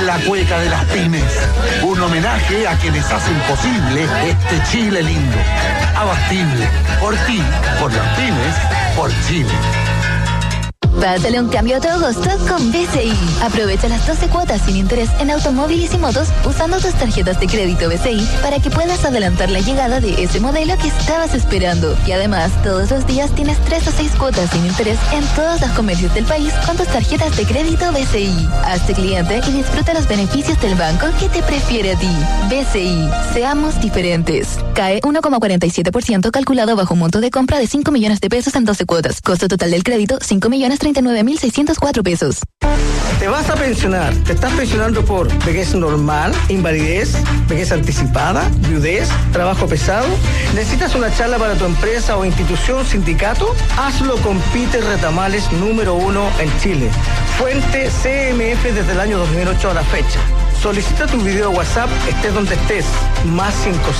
La Cueca de las Pymes, un homenaje a quienes hacen posible este Chile lindo, abastible, por ti, por las pymes, por Chile. Pásale un cambio a tu agosto con BCI. Aprovecha las 12 cuotas sin interés en automóviles y motos usando tus tarjetas de crédito BCI para que puedas adelantar la llegada de ese modelo que estabas esperando. Y además, todos los días tienes 3 a 6 cuotas sin interés en todos los comercios del país con tus tarjetas de crédito BCI. Hazte cliente y disfruta los beneficios del banco que te prefiere a ti. BCI. Seamos diferentes. Cae 1,47% calculado bajo un monto de compra de 5 millones de pesos en 12 cuotas. Costo total del crédito, 5.039.604 pesos. Te vas a pensionar. Te estás pensionando por vejez normal, invalidez, vejez anticipada, viudez, trabajo pesado. ¿Necesitas una charla para tu empresa o institución, sindicato? Hazlo con Peter Retamales, número 1 en Chile. Fuente CMF desde el año 2008 a la fecha. Solicita tu video WhatsApp, estés donde estés. Más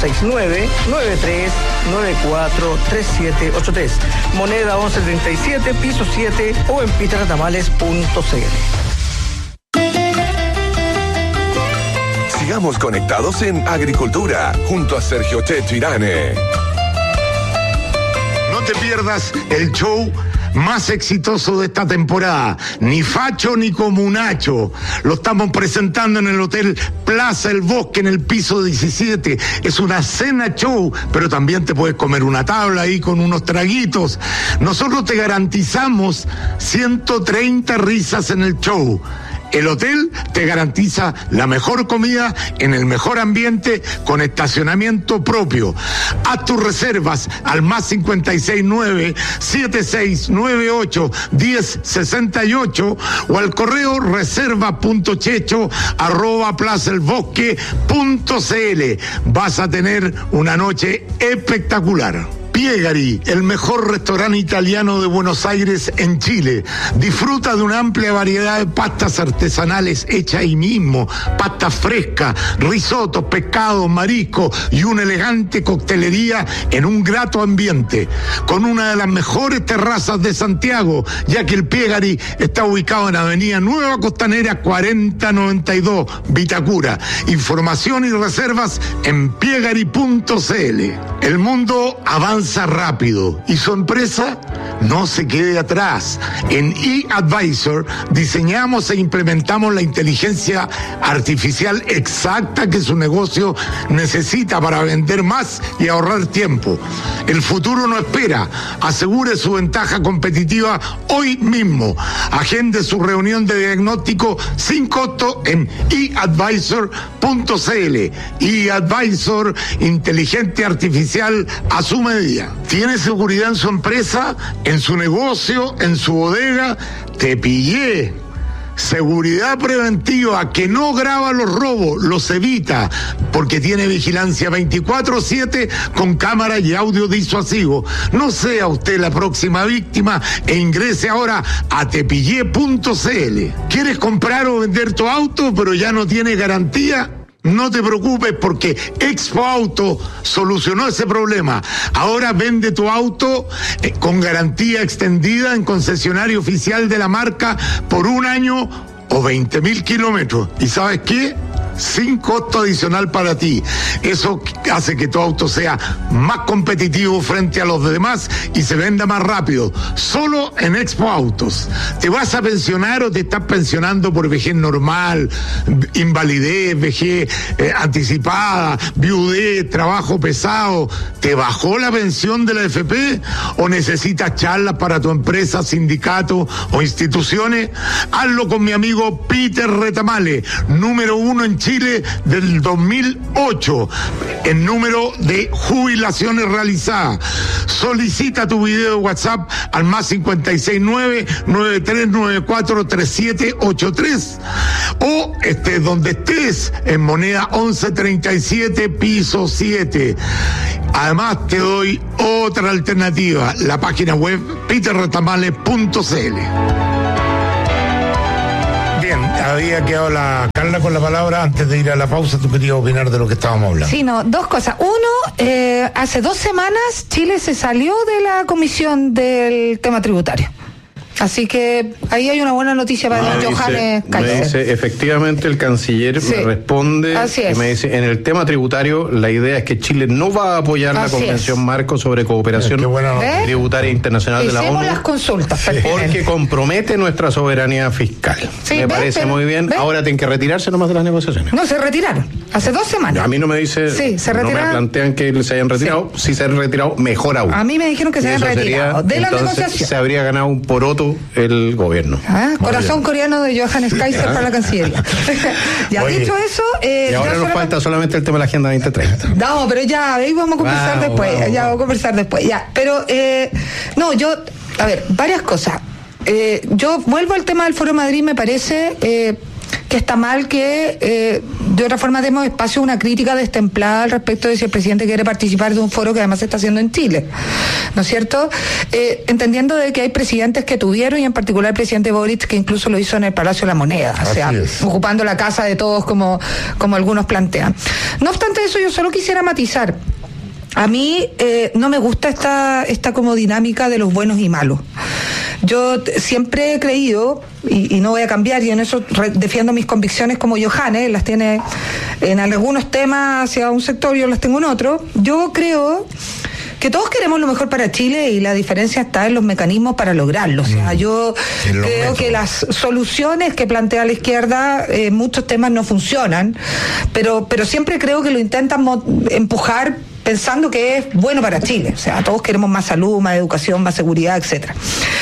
569-9394-3783. Moneda 1137, piso 7 o en peterretamales.cl. Sigamos conectados en Agricultura, junto a Sergio Checho Irane. No te pierdas el show más exitoso de esta temporada, ni facho ni comunacho. Lo estamos presentando en el Hotel Plaza El Bosque, en el piso 17. Es una cena show, pero también te puedes comer una tabla ahí con unos traguitos. Nosotros te garantizamos 130 risas en el show. El hotel te garantiza la mejor comida en el mejor ambiente con estacionamiento propio. Haz tus reservas al más 569-7698-1068 o al correo reserva.checho@plazaelbosque.cl. Vas a tener una noche espectacular. Piegari, el mejor restaurante italiano de Buenos Aires en Chile. Disfruta de una amplia variedad de pastas artesanales hechas ahí mismo, pastas frescas, risotos, pescados, mariscos y una elegante coctelería en un grato ambiente, con una de las mejores terrazas de Santiago, ya que el Piegari está ubicado en Avenida Nueva Costanera 4092, Vitacura. Información y reservas en piegari.cl. El mundo avanza rápido y su empresa no se quede atrás. En eAdvisor diseñamos e implementamos la inteligencia artificial exacta que su negocio necesita para vender más y ahorrar tiempo. El futuro no espera. Asegure su ventaja competitiva hoy mismo. Agende su reunión de diagnóstico sin costo en eAdvisor.cl. eAdvisor, inteligente artificial a su medida. ¿Tiene seguridad en su empresa, en su negocio, en su bodega? Te pillé. Seguridad preventiva que no graba los robos, los evita, porque tiene vigilancia 24/7 con cámara y audio disuasivo. No sea usted la próxima víctima e ingrese ahora a tepillé.cl. ¿Quieres comprar o vender tu auto pero ya no tiene garantía? No te preocupes porque Expo Auto solucionó ese problema. Ahora vende tu auto con garantía extendida en concesionario oficial de la marca por 1 año o 20.000 kilómetros. ¿Y sabes qué? Sin costo adicional para ti. Eso hace que tu auto sea más competitivo frente a los demás y se venda más rápido. Solo en Expo Autos. ¿Te vas a pensionar o te estás pensionando por vejez normal, invalidez, vejez anticipada, viudez, trabajo pesado? ¿Te bajó la pensión de la AFP o necesitas charlas para tu empresa, sindicato o instituciones? Hazlo con mi amigo Peter Retamales, número 1 en Chile del 2008 en número de jubilaciones realizadas. Solicita tu video de WhatsApp al más 569-9394-3783 o estés donde estés en moneda 1137 piso 7. Además te doy otra alternativa, la página web peterretamales.cl. Había quedado la Carla con la palabra. Antes de ir a la pausa, tú querías opinar de lo que estábamos hablando. Sí, no, 2 cosas. Uno, hace 2 semanas Chile se salió de la comisión del tema tributario. Así que ahí hay una buena noticia para Johannes Kaiser. Me dice, efectivamente, el canciller me responde y me dice, en el tema tributario, la idea es que Chile no va a apoyar la Convención Marco sobre Cooperación Tributaria Internacional de la ONU. Las consultas porque compromete nuestra soberanía fiscal. Me parece muy bien. Ahora tienen que retirarse nomás de las negociaciones. No, se retiraron. Hace 2 semanas. A mí no me dice, se no me plantean que se hayan retirado. Si se han retirado, mejor aún. A mí me dijeron que se habían retirado de la negociación. Se habría ganado un poroto el gobierno. Corazón coreano de Johannes Kaiser para la Cancillería. Ya dicho eso... y ahora nos falta solamente el tema de la Agenda 2030. No, pero ya, ahí vamos a conversar después. Ya vamos a conversar después. Ya, pero... a ver, varias cosas. Yo vuelvo al tema del Foro Madrid, me parece... que está mal que de otra forma demos espacio a una crítica destemplada al respecto de si el presidente quiere participar de un foro que además se está haciendo en Chile, ¿no es cierto? Entendiendo de que hay presidentes que tuvieron, y en particular el presidente Boric, que incluso lo hizo en el Palacio de la Moneda, o sea, ocupando la casa de todos como algunos plantean. No obstante eso, yo solo quisiera matizar. A mí no me gusta esta como dinámica de los buenos y malos. Yo siempre he creído, y no voy a cambiar, y en eso defiendo mis convicciones como Johannes, las tiene en algunos temas hacia un sector, yo las tengo en otro. Yo creo que todos queremos lo mejor para Chile y la diferencia está en los mecanismos para lograrlo. O sea, yo creo que las soluciones que plantea la izquierda en muchos temas no funcionan, pero siempre creo que lo intentan empujar pensando que es bueno para Chile. O sea, todos queremos más salud, más educación, más seguridad, etcétera.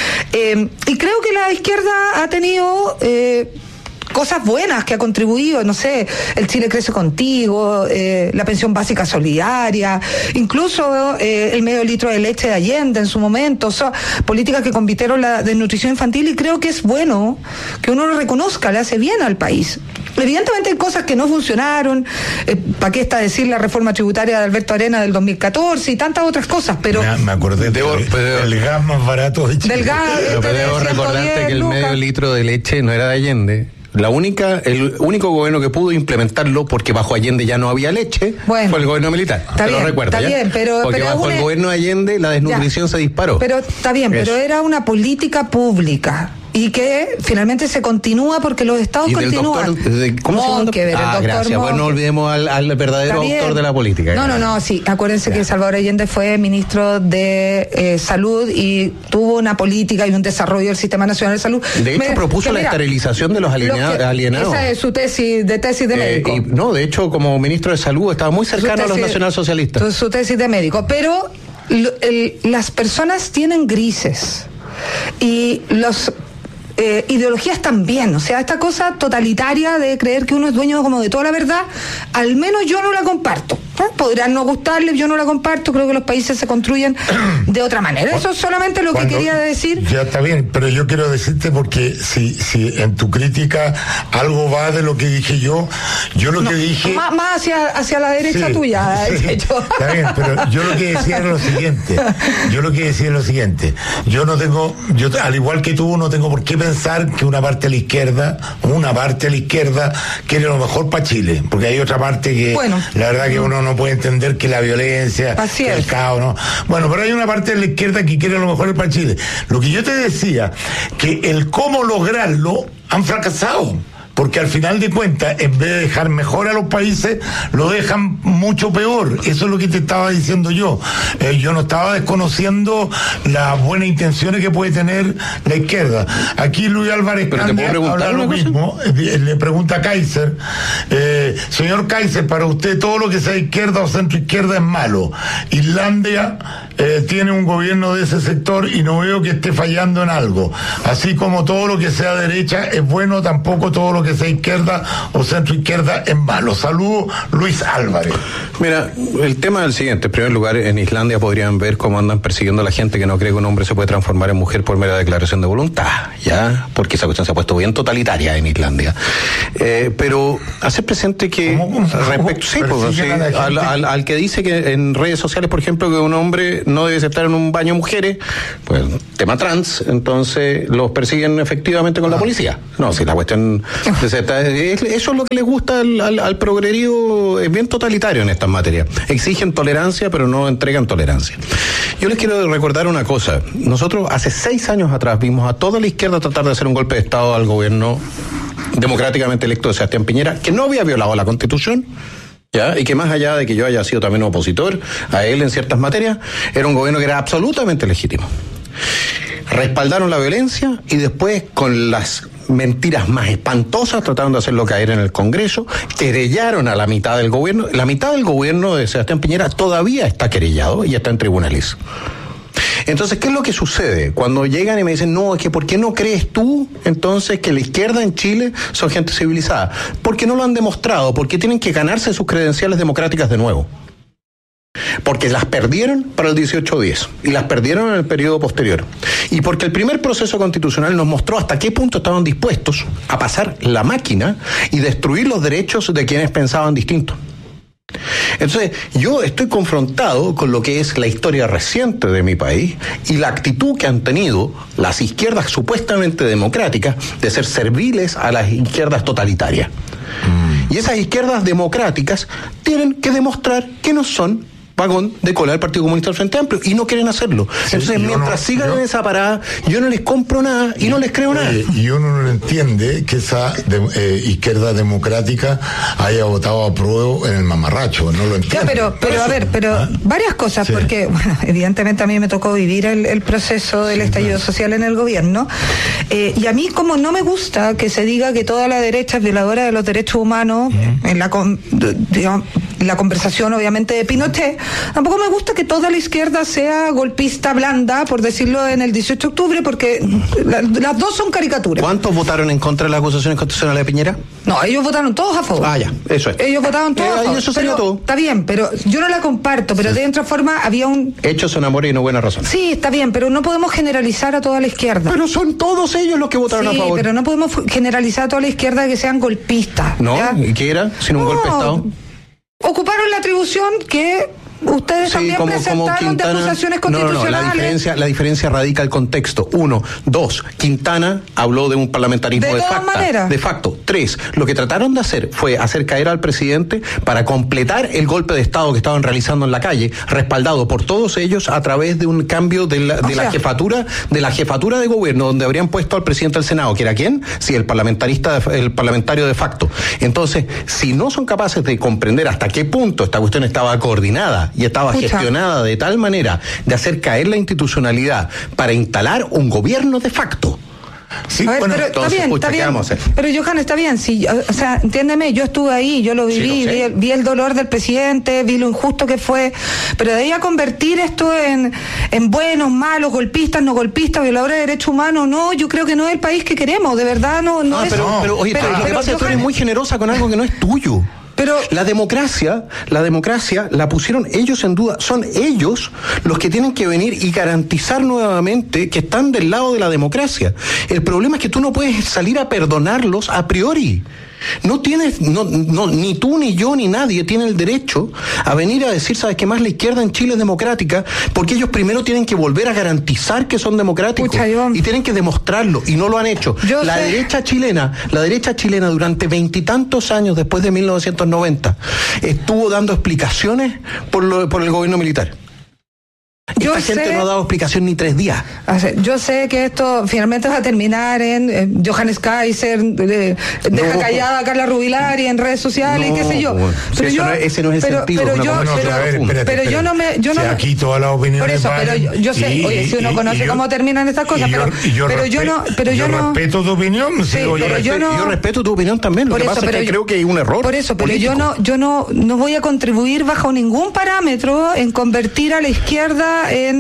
Y creo que la izquierda ha tenido cosas buenas que ha contribuido, no sé, el Chile Crece Contigo, la pensión básica solidaria, incluso el medio litro de leche de Allende en su momento, o sea, políticas que combitieron la desnutrición infantil, y creo que es bueno que uno lo reconozca, le hace bien al país. Evidentemente hay cosas que no funcionaron, ¿para qué está decir la reforma tributaria de Alberto Arena del 2014 y tantas otras cosas? Pero me acordé del gas más barato de Chile. Del gas, pero debo recordarte que el medio litro de leche no era de Allende. El único gobierno que pudo implementarlo, porque bajo Allende ya no había leche, fue el gobierno militar. Lo recuerda, está bien, porque bajo el gobierno de Allende la desnutrición se disparó. Pero está bien, pero era una política pública. Y que finalmente se continúa porque los estados continúan. ¿Cómo se llama? Gracias. Bueno, no olvidemos al verdadero autor de la política. No, sí. Acuérdense que Salvador Allende fue ministro de Salud y tuvo una política y un desarrollo del Sistema Nacional de Salud. De hecho, propuso la esterilización de los alienados. Esa es su tesis de médico. De hecho, como ministro de Salud estaba muy cercano a los nacionalsocialistas. Su tesis de médico. Pero las personas tienen grises. Y los ideologías también, o sea, esta cosa totalitaria de creer que uno es dueño como de toda la verdad, al menos yo no la comparto. Podrán no gustarle, yo no la comparto, creo que los países se construyen de otra manera. Eso es solamente lo que quería decir. Ya está bien, pero yo quiero decirte, porque si en tu crítica algo va de lo que dije yo lo que dije... Más hacia la derecha tuya. Sí, está bien, pero yo lo que decía era lo siguiente. Yo no tengo, al igual que tú, no tengo por qué pensar que una parte de la izquierda quiere lo mejor para Chile, porque hay otra parte que la verdad que uno no puede entender, que la violencia, que el caos, ¿no? Bueno, pero hay una parte de la izquierda que quiere lo mejor para Chile. Lo que yo te decía, que el cómo lograrlo han fracasado. Porque al final de cuentas, en vez de dejar mejor a los países, lo dejan mucho peor. Eso es lo que te estaba diciendo yo. Yo no estaba desconociendo las buenas intenciones que puede tener la izquierda. Aquí Luis Álvarez Cande habla lo mismo. Le pregunta a Kaiser, señor Kaiser, para usted todo lo que sea izquierda o centroizquierda es malo. Islandia tiene un gobierno de ese sector y no veo que esté fallando en algo. Así como todo lo que sea derecha es bueno, tampoco todo lo que sea izquierda o centroizquierda es malo. Saludos, Luis Álvarez. Mira, el tema es el siguiente. En primer lugar, en Islandia podrían ver cómo andan persiguiendo a la gente que no cree que un hombre se puede transformar en mujer por mera declaración de voluntad, ¿ya? Porque esa cuestión se ha puesto bien totalitaria en Islandia. Pero hacer presente que al que dice que en redes sociales, por ejemplo, que un hombre no debe estar en un baño de mujeres, pues tema trans, entonces los persiguen efectivamente con la policía. No, si la cuestión Eso es lo que les gusta al progrerío, es bien totalitario en estas materias. Exigen tolerancia, pero no entregan tolerancia. Yo les quiero recordar una cosa. Nosotros hace 6 años atrás vimos a toda la izquierda tratar de hacer un golpe de Estado al gobierno democráticamente electo de Sebastián Piñera, que no había violado la Constitución, ¿ya? Y que más allá de que yo haya sido también opositor a él en ciertas materias, era un gobierno que era absolutamente legítimo. Respaldaron la violencia y después, con las mentiras más espantosas, trataron de hacerlo caer en el Congreso, querellaron a la mitad del gobierno. La mitad del gobierno de Sebastián Piñera todavía está querellado y está en tribunales. Entonces, ¿qué es lo que sucede? Cuando llegan y me dicen, no, es que ¿por qué no crees tú entonces que la izquierda en Chile son gente civilizada? Porque no lo han demostrado, porque tienen que ganarse sus credenciales democráticas de nuevo. Porque las perdieron para el 18-10 y las perdieron en el periodo posterior. Y porque el primer proceso constitucional nos mostró hasta qué punto estaban dispuestos a pasar la máquina y destruir los derechos de quienes pensaban distinto. Entonces, yo estoy confrontado con lo que es la historia reciente de mi país y la actitud que han tenido las izquierdas supuestamente democráticas de ser serviles a las izquierdas totalitarias. Y esas izquierdas democráticas tienen que demostrar que no son vagón de cola del Partido Comunista del Frente Amplio y no quieren hacerlo. Entonces, mientras sigan en esa parada, yo no les compro nada y no les creo nada. Y uno no entiende que esa izquierda democrática haya votado a prueba en el mamarracho, no lo entiendo. Ya, pero varias cosas, porque, bueno, evidentemente a mí me tocó vivir el proceso del estallido social en el gobierno, y a mí como no me gusta que se diga que toda la derecha es violadora de los derechos humanos, en la conversación obviamente de Pinochet, tampoco me gusta que toda la izquierda sea golpista blanda, por decirlo en el 18 de octubre, porque las dos son caricaturas. ¿Cuántos votaron en contra de las acusaciones constitucionales de Piñera? No, ellos votaron todos a favor. Ah, ya, eso es. Ellos votaron todos a favor. Eso sería todo. Está bien, pero yo no la comparto, pero de otra forma había un... Hechos son amor y no buena razón. Sí, está bien, pero no podemos generalizar a toda la izquierda. Pero son todos ellos los que votaron a favor. Sí, pero no podemos generalizar a toda la izquierda que sean golpistas. No, ¿ya? ¿y qué era? Sin un golpe de Estado. Ocuparon la atribución que ustedes también presentaron de acusaciones constitucionales. La diferencia radica el contexto. 1, 2, Quintana habló de un parlamentarismo de facto. 3, lo que trataron de hacer fue hacer caer al presidente para completar el golpe de Estado que estaban realizando en la calle, respaldado por todos ellos a través de un cambio de la jefatura de gobierno, donde habrían puesto al presidente del Senado, que era ¿quién? Sí, el parlamentario de facto. Entonces, si no son capaces de comprender hasta qué punto esta cuestión estaba coordinada y estaba gestionada de tal manera de hacer caer la institucionalidad para instalar un gobierno de facto. Sí, ver, bueno, pero entonces, está bien. Pero Johan, está bien, sí, o sea, entiéndeme, yo estuve ahí, yo lo viví, sí, vi el dolor del presidente, vi lo injusto que fue, pero de ahí a convertir esto en buenos, malos, golpistas, no golpistas, violadores de derechos humanos, no, yo creo que no es el país que queremos, de verdad no es. Pero lo que pasa es que tú eres muy generosa con algo que no es tuyo. Pero la democracia la pusieron ellos en duda. Son ellos los que tienen que venir y garantizar nuevamente que están del lado de la democracia. El problema es que tú no puedes salir a perdonarlos a priori. No tienes, ni tú, ni yo, ni nadie tiene el derecho a venir a decir, ¿sabes qué más? La izquierda en Chile es democrática, porque ellos primero tienen que volver a garantizar que son democráticos. Y tienen que demostrarlo, y no lo han hecho. La derecha chilena durante 20 y tantos años después de 1990 estuvo dando explicaciones por el gobierno militar. Esta gente no ha dado explicación ni 3 días. Yo sé que esto finalmente va a terminar en Johannes Kaiser, deja callada a Carla Rubilar y en redes sociales, qué sé yo. Pero ese no es el sentido. Pero yo no me... aquí todas las opiniones. Por eso, pero yo sé, oye, si uno conoce cómo terminan estas cosas, yo respeto tu opinión. Yo respeto tu opinión también. Lo que pasa es que creo que hay un error. Por eso, pero yo no voy a contribuir bajo ningún parámetro en convertir a la izquierda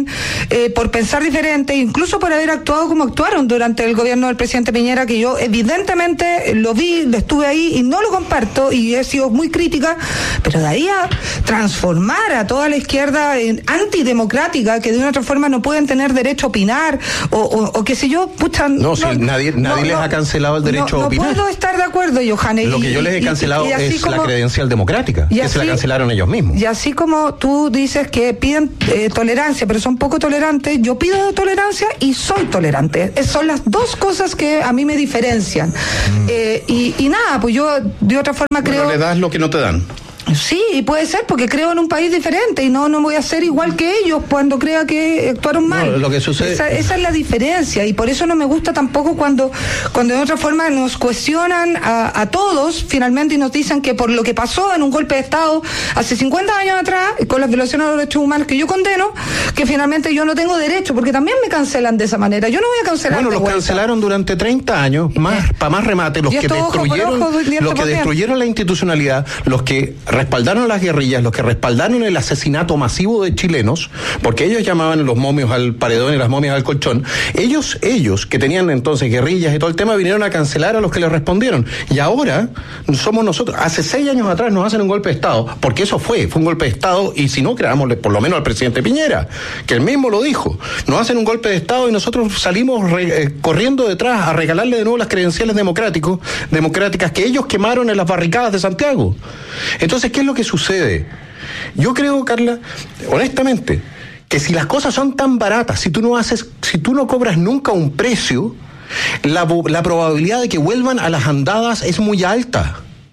por pensar diferente, incluso por haber actuado como actuaron durante el gobierno del presidente Piñera, que yo evidentemente lo vi, estuve ahí y no lo comparto y he sido muy crítica, pero de ahí a transformar a toda la izquierda en antidemocrática, que de una otra forma no pueden tener derecho a opinar o qué sé yo, nadie les ha cancelado el derecho a opinar. No puedo estar de acuerdo, Johannes. Lo que yo les he cancelado es la credencial democrática, que se la cancelaron ellos mismos. Y así como tú dices que piden tolerancia tolerancia, pero son poco tolerantes. Yo pido tolerancia y soy tolerante. Son las dos cosas que a mí me diferencian. Y nada, pues yo de otra forma creo... Pero le das lo que no te dan. Sí, puede ser, porque creo en un país diferente y no voy a ser igual que ellos cuando crea que actuaron mal. No, lo que sucede... esa es la diferencia, y por eso no me gusta tampoco cuando de otra forma nos cuestionan a todos finalmente y nos dicen que por lo que pasó en un golpe de Estado hace 50 años atrás, con las violaciones de los derechos humanos que yo condeno, que finalmente yo no tengo derecho, porque también me cancelan de esa manera. Yo no voy a cancelar. Bueno, los cancelaron durante 30 años, para más remate, los que destruyeron la institucionalidad, los que respaldaron las guerrillas, los que respaldaron el asesinato masivo de chilenos, porque ellos llamaban los momios al paredón y las momias al colchón, ellos que tenían entonces guerrillas y todo el tema, vinieron a cancelar a los que les respondieron. Y ahora somos nosotros. Hace 6 años atrás nos hacen un golpe de Estado, porque eso fue un golpe de Estado, y si no, creámosle por lo menos al presidente Piñera, que él mismo lo dijo. Nos hacen un golpe de Estado y nosotros salimos corriendo detrás a regalarle de nuevo las credenciales democráticas que ellos quemaron en las barricadas de Santiago. Entonces, ¿qué es lo que sucede? Yo creo, Carla, honestamente, que si las cosas son tan baratas, si tú no cobras nunca un precio, la probabilidad de que vuelvan a las andadas es muy alta.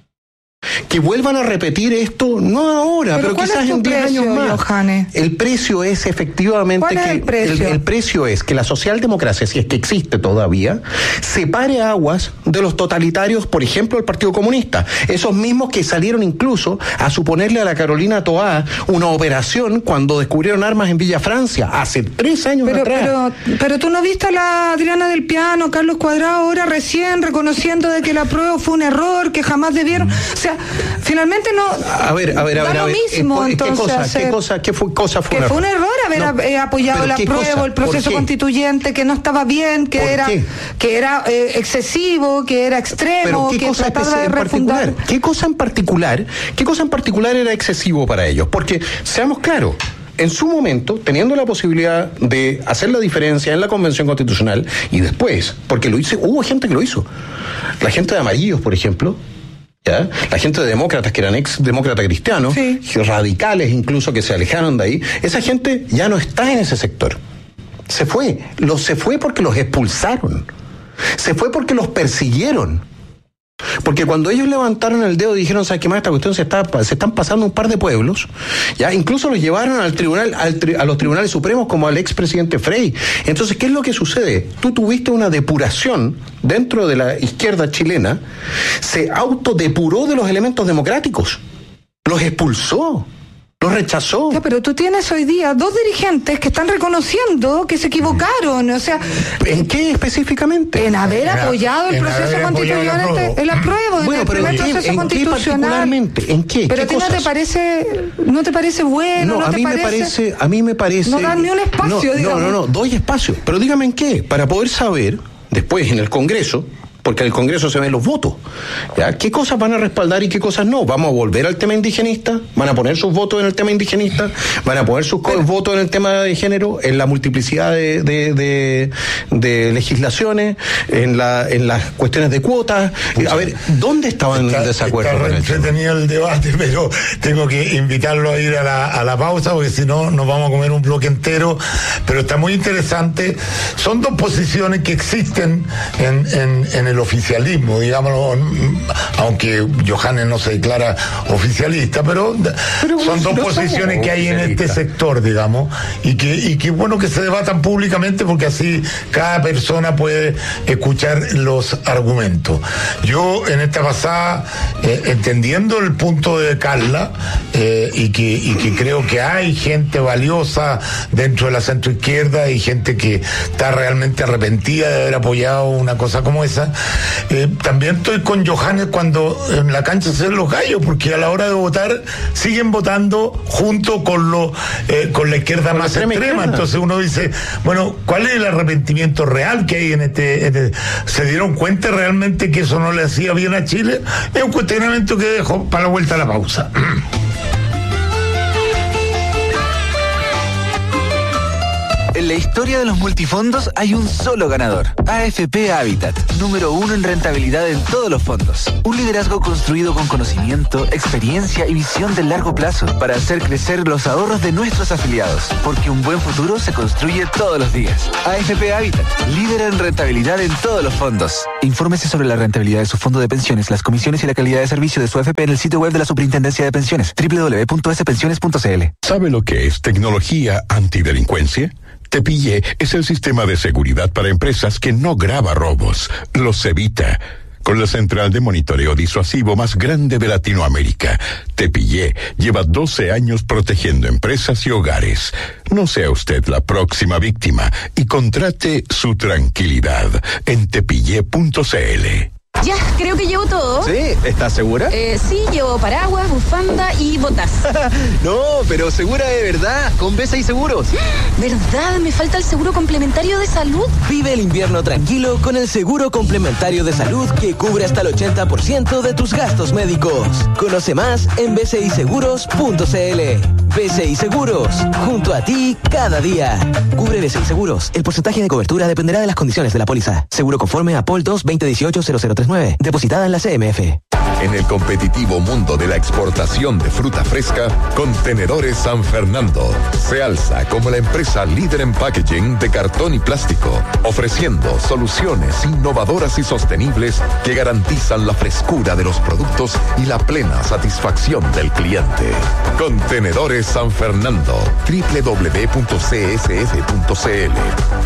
Que vuelvan a repetir esto, no ahora, pero quizás en 10 años más. Johannes? El precio es efectivamente el precio es que la socialdemocracia, si es que existe todavía, separe aguas de los totalitarios, por ejemplo, el Partido Comunista. Esos mismos que salieron incluso a suponerle a la Carolina Toá una operación cuando descubrieron armas en Villa Francia, hace 3 años atrás. Pero tú no viste a la Adriana del Piano, Carlos Cuadrado, ahora recién reconociendo de que la prueba fue un error, que jamás debieron... O sea, finalmente no. A ver. Lo mismo, entonces, ¿qué cosa fue un error? Fue un error haber apoyado la prueba, el proceso constituyente, que no estaba bien, que era excesivo, que era extremo, que trataba de refundar. ¿Qué cosa en particular era excesivo para ellos? Porque, seamos claros, en su momento, teniendo la posibilidad de hacer la diferencia en la Convención Constitucional y después, porque hubo gente que lo hizo. La gente de Amarillos, por ejemplo, ¿ya? La gente de demócratas que eran ex-demócratas cristianos, sí, radicales incluso, que se alejaron de ahí, esa gente ya no está en ese sector. Se fue porque los expulsaron. Se fue porque los persiguieron. Porque cuando ellos levantaron el dedo y dijeron, ¿sabes qué más? Esta cuestión se están pasando un par de pueblos, ya incluso los llevaron al tribunal, a los tribunales supremos, como al expresidente Frei. Entonces, ¿qué es lo que sucede? Tú tuviste una depuración dentro de la izquierda chilena, se autodepuró de los elementos democráticos, los expulsó, los rechazó. Ya, pero tú tienes hoy día 2 dirigentes que están reconociendo que se equivocaron, o sea... ¿En qué específicamente? En haber apoyado el proceso constitucional, el apruebo, bueno, en el primer proceso constitucional. ¿En qué? Pero a ti no te parece bueno, a mí me parece... No dan ni un espacio, digamos. No, doy espacio. Pero dígame en qué, para poder saber, después en el Congreso, porque en el Congreso se ven los votos, ¿ya? ¿Qué cosas van a respaldar y qué cosas no? ¿Vamos a volver al tema indigenista? ¿Van a poner sus votos en el tema indigenista? ¿Van a poner sus votos en el tema de género? ¿En la multiplicidad de legislaciones? ¿En las cuestiones de cuotas? A ver, ¿dónde estaban en desacuerdo? Está entretenido el debate, pero tengo que invitarlo a ir a la pausa, porque si no nos vamos a comer un bloque entero, pero está muy interesante. Son 2 posiciones que existen en el oficialismo, digámoslo, aunque Johannes no se declara oficialista, pero son 2 posiciones que hay en este sector, digamos, y que bueno que se debatan públicamente, porque así cada persona puede escuchar los argumentos. Yo en esta pasada, entendiendo el punto de Carla, y que creo que hay gente valiosa dentro de la centroizquierda y gente que está realmente arrepentida de haber apoyado una cosa como esa. También estoy con Johannes cuando en la cancha se ven los gallos, porque a la hora de votar siguen votando junto con la izquierda más extrema. Entonces uno dice, bueno, ¿cuál es el arrepentimiento real que hay en este? ¿Se dieron cuenta realmente que eso no le hacía bien a Chile? Es un cuestionamiento que dejo para la vuelta a la pausa. El En la historia de los multifondos hay un solo ganador. AFP Habitat, número 1 en rentabilidad en todos los fondos. Un liderazgo construido con conocimiento, experiencia y visión de largo plazo para hacer crecer los ahorros de nuestros afiliados. Porque un buen futuro se construye todos los días. AFP Habitat, líder en rentabilidad en todos los fondos. Infórmese sobre la rentabilidad de su fondo de pensiones, las comisiones y la calidad de servicio de su AFP en el sitio web de la Superintendencia de Pensiones, www.spensiones.cl. ¿Sabe lo que es tecnología antidelincuencia? Tepillé es el sistema de seguridad para empresas que no graba robos, los evita. Con la central de monitoreo disuasivo más grande de Latinoamérica, Tepillé lleva 12 años protegiendo empresas y hogares. No sea usted la próxima víctima y contrate su tranquilidad en tepillé.cl. Ya, creo que llevo todo. ¿Sí? ¿Estás segura? Sí, llevo paraguas, bufanda y botas. No, pero segura de verdad, con BCI Seguros. ¿Verdad? Me falta el seguro complementario de salud. Vive el invierno tranquilo con el seguro complementario de salud que cubre hasta el 80% de tus gastos médicos. Conoce más en bciseguros.cl. BCI Seguros, junto a ti cada día. Cubre BCI Seguros. El porcentaje de cobertura dependerá de las condiciones de la póliza. Seguro conforme a POL 2 2018-0039. Depositada en la CMF. En el competitivo mundo de la exportación de fruta fresca, Contenedores San Fernando se alza como la empresa líder en packaging de cartón y plástico, ofreciendo soluciones innovadoras y sostenibles que garantizan la frescura de los productos y la plena satisfacción del cliente. Contenedores San Fernando, www.csf.cl.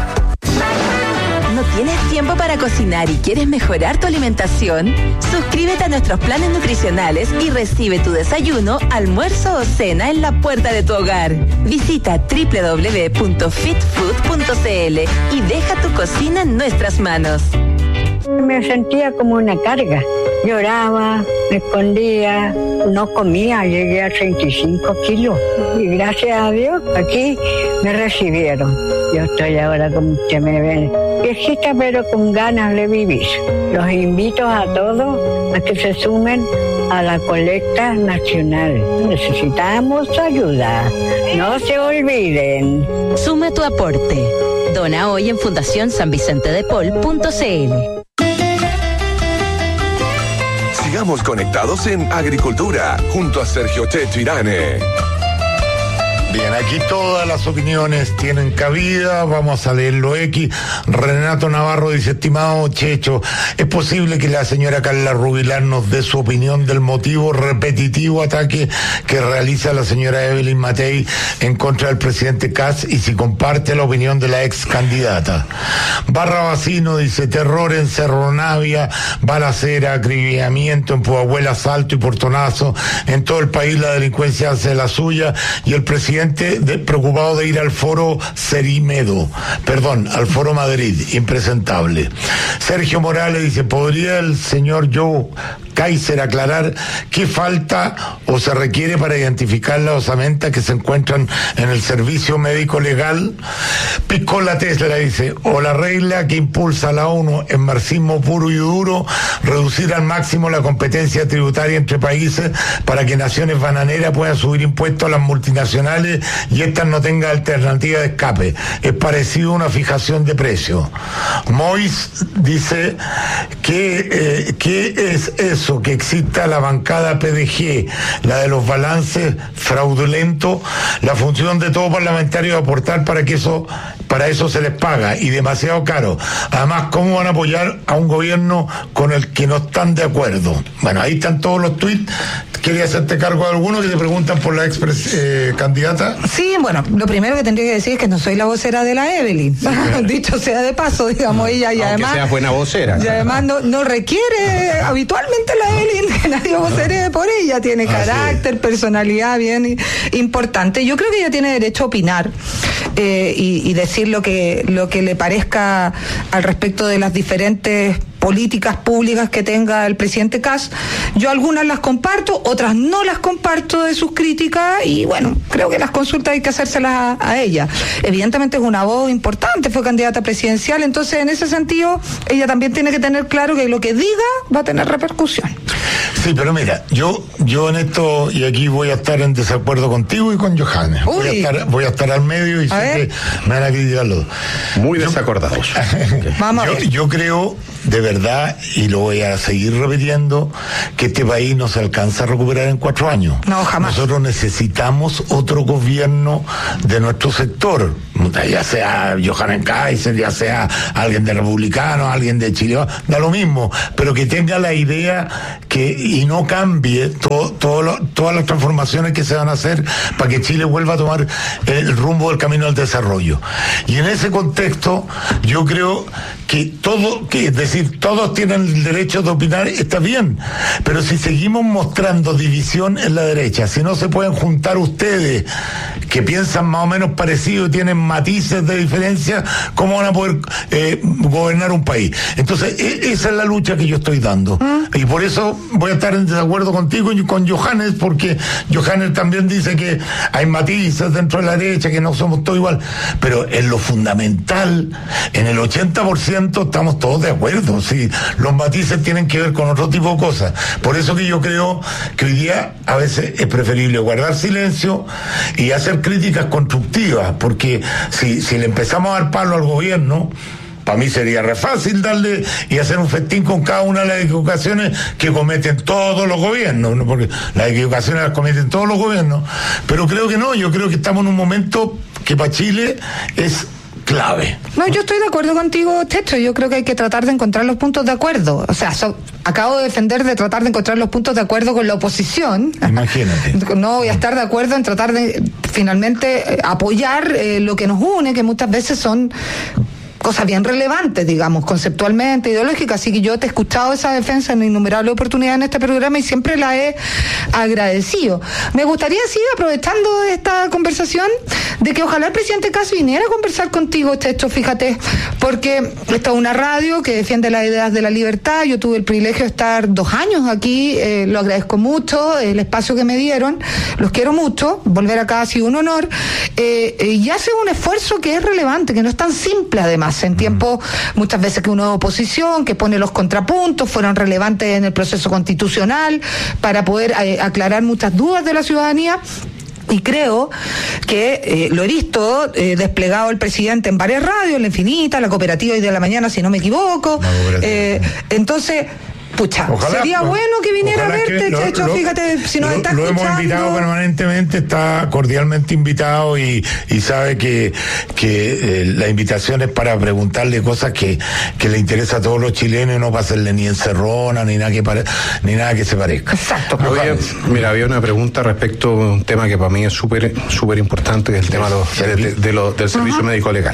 ¿No tienes tiempo para cocinar y quieres mejorar tu alimentación? Suscríbete a nuestros planes nutricionales y recibe tu desayuno, almuerzo o cena en la puerta de tu hogar. Visita www.fitfood.cl y deja tu cocina en nuestras manos. Me sentía como una carga. Lloraba, me escondía, no comía, llegué a 35 kilos. Y gracias a Dios, aquí me recibieron. Yo estoy ahora, como usted me ve, viejita pero con ganas de vivir. Los invito a todos a que se sumen a la colecta nacional. Necesitamos ayuda. No se olviden. Suma tu aporte. Dona hoy en fundacionsanvicentedepol.cl. Sigamos conectados en Agricultura, junto a Sergio Checho Irane. Bien, aquí todas las opiniones tienen cabida, vamos a leerlo X. Renato Navarro dice: estimado Checho, ¿es posible que la señora Carla Rubilar nos dé su opinión del motivo repetitivo ataque que realiza la señora Evelyn Matei en contra del presidente Kast y si comparte la opinión de la ex candidata? Barra Vacino dice: terror en Cerro Navia, balacera, acribillamiento en Pudahuel, asalto y portonazo. En todo el país la delincuencia hace la suya y el presidente preocupado de ir al foro al foro Madrid, impresentable. Sergio Morales dice: ¿podría el señor Joe Kaiser aclarar qué falta o se requiere para identificar las osamentas que se encuentran en el servicio médico legal? Piscola Tesla dice: o la regla que impulsa la ONU en marxismo puro y duro, reducir al máximo la competencia tributaria entre países para que naciones bananeras puedan subir impuestos a las multinacionales y estas no tengan alternativa de escape. Es parecido a una fijación de precios. Mois dice que es eso, que exista la bancada PDG, la de los balances fraudulentos. La función de todo parlamentario es aportar para eso se les paga y demasiado caro. Además, ¿cómo van a apoyar a un gobierno con el que no están de acuerdo? Bueno, ahí están todos los tweets. ¿Quería hacerte cargo de alguno que te preguntan por la ex candidata? Sí, bueno, lo primero que tendría que decir es que no soy la vocera de la Evelyn. Sí, claro. Dicho sea de paso, digamos, ella y además... Aunque sea buena vocera. Y además no requiere habitualmente la Evelyn que nadie vocere por ella. Tiene carácter, personalidad bien importante. Yo creo que ella tiene derecho a opinar y decir lo que le parezca al respecto de las diferentes políticas públicas que tenga el presidente Kast. Yo algunas las comparto, otras no las comparto de sus críticas, y bueno, creo que las consultas hay que hacérselas a ella. Evidentemente es una voz importante, fue candidata presidencial, entonces en ese sentido ella también tiene que tener claro que lo que diga va a tener repercusión. Sí, pero mira, yo en esto, y aquí voy a estar en desacuerdo contigo y con Johannes. Voy a estar al medio y sé que me van a criticar los dos. Muy desacordados. Vamos a ver. Yo creo, de verdad, y lo voy a seguir repitiendo, que este país no se alcanza a recuperar en 4 años. No, jamás. Nosotros necesitamos otro gobierno de nuestro sector, ya sea Johannes Kaiser, ya sea alguien de Republicano, alguien de Chile, da lo mismo, pero que tenga la idea y no cambie todas las transformaciones que se van a hacer para que Chile vuelva a tomar el rumbo del camino al desarrollo. Y en ese contexto, yo creo que es decir, todos tienen el derecho de opinar, está bien, pero si seguimos mostrando división en la derecha, si no se pueden juntar ustedes, que piensan más o menos parecido y tienen matices de diferencia, ¿cómo van a poder gobernar un país? Entonces, esa es la lucha que yo estoy dando. Y por eso voy a estar en desacuerdo contigo y con Johannes, porque Johannes también dice que hay matices dentro de la derecha, que no somos todos igual. Pero en lo fundamental, en el 80% estamos todos de acuerdo. Sí, los matices tienen que ver con otro tipo de cosas. Por eso que yo creo que hoy día a veces es preferible guardar silencio y hacer críticas constructivas, porque si le empezamos a dar palo al gobierno, para mí sería re fácil darle y hacer un festín con cada una de las equivocaciones que cometen todos los gobiernos, ¿no? Porque las equivocaciones las cometen todos los gobiernos, pero creo que no, yo creo que estamos en un momento que para Chile es clave. No, yo estoy de acuerdo contigo, Techo. Yo creo que hay que tratar de encontrar los puntos de acuerdo. O sea, acabo de defender de tratar de encontrar los puntos de acuerdo con la oposición. Imagínate. No voy a estar de acuerdo en tratar de finalmente apoyar lo que nos une, que muchas veces son cosas bien relevantes, digamos, conceptualmente, ideológicas. Así que yo te he escuchado esa defensa en innumerables oportunidades en este programa y siempre la he agradecido. Me gustaría, sí, aprovechando esta conversación, de que ojalá el presidente Kast viniera a conversar contigo, Checho, fíjate, porque esta es una radio que defiende las ideas de la libertad. Yo tuve el privilegio de estar 2 años aquí, lo agradezco mucho, el espacio que me dieron, los quiero mucho, volver acá ha sido un honor, y hace un esfuerzo que es relevante, que no es tan simple además. En tiempo, muchas veces que uno es oposición, que pone los contrapuntos, fueron relevantes en el proceso constitucional para poder aclarar muchas dudas de la ciudadanía. Y creo que lo he visto desplegado el presidente en varias radios, La Infinita, La Cooperativa y de la Mañana, si no me equivoco. Entonces, pucha, ojalá, sería bueno que viniera a verte, Checho, fíjate, si nos está escuchando. Lo hemos invitado permanentemente, está cordialmente invitado y sabe que la invitación es para preguntarle cosas que le interesa a todos los chilenos, y no para hacerle ni encerrona, ni nada que se parezca. Exacto. Había una pregunta respecto a un tema que para mí es súper importante, que es el tema del servicio médico legal.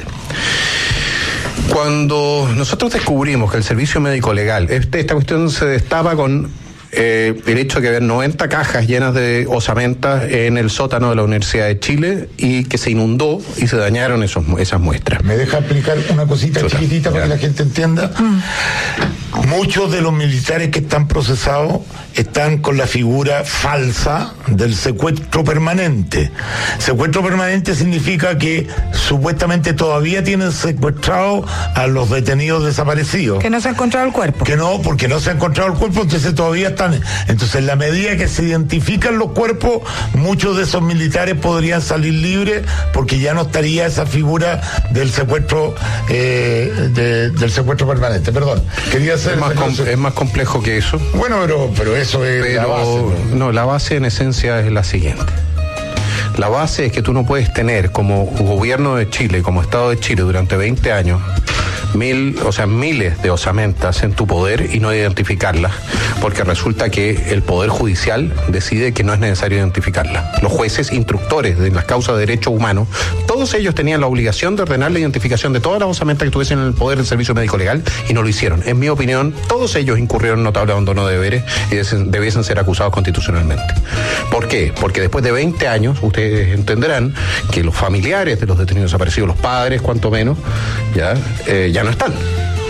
Cuando nosotros descubrimos que el servicio médico legal, esta cuestión se destapa con el hecho de que había 90 cajas llenas de osamentas en el sótano de la Universidad de Chile y que se inundó y se dañaron esas muestras. ¿Me deja explicar una cosita chiquitita para que la gente entienda? Muchos de los militares que están procesados están con la figura falsa del secuestro permanente. Secuestro permanente significa que supuestamente todavía tienen secuestrados a los detenidos desaparecidos. Que no se ha encontrado el cuerpo. Que no, porque no se ha encontrado el cuerpo, entonces todavía están. Entonces, en la medida que se identifican los cuerpos, muchos de esos militares podrían salir libres porque ya no estaría esa figura del secuestro del secuestro permanente. Perdón, quería hacer... Es más complejo que eso. Bueno, pero eso es la base. No, la base en esencia es la siguiente. La base es que tú no puedes tener como gobierno de Chile, como Estado de Chile durante 20 años, miles de osamentas en tu poder y no identificarlas, porque resulta que el Poder Judicial decide que no es necesario identificarlas. Los jueces instructores de las causas de derechos humanos, todos ellos tenían la obligación de ordenar la identificación de todas las osamentas que tuviesen en el poder del servicio médico legal y no lo hicieron. En mi opinión, todos ellos incurrieron en notable abandono de deberes y debiesen ser acusados constitucionalmente. ¿Por qué? Porque después de 20 años, ustedes entenderán que los familiares de los detenidos desaparecidos, los padres, cuanto menos, ya no están.